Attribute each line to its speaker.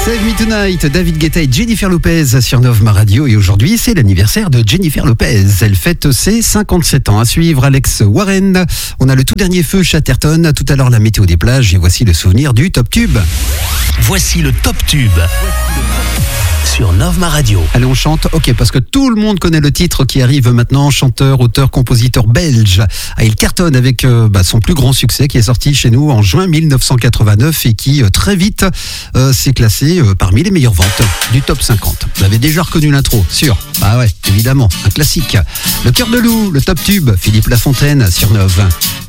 Speaker 1: Save Me Tonight, David Guetta et Jennifer Lopez sur Novma Radio. Et aujourd'hui, c'est l'anniversaire de Jennifer Lopez. Elle fête ses 57 ans. À suivre, Alex Warren. On a le tout dernier feu Chatterton. Tout à l'heure, la météo des plages. Et voici le souvenir du Top Tube.
Speaker 2: Voici le Top Tube sur Novma Radio.
Speaker 1: Allez, on chante. Ok, parce que tout le monde connaît le titre qui arrive maintenant. Chanteur, auteur, compositeur belge. Il cartonne avec son plus grand succès qui est sorti chez nous en juin 1989 et qui très vite s'est classé parmi les meilleures ventes du top 50. Vous avez déjà reconnu l'intro, sûr? Ah ouais, évidemment, un classique. Le Cœur de loup, le Top Tube, Philippe Lafontaine sur Nov.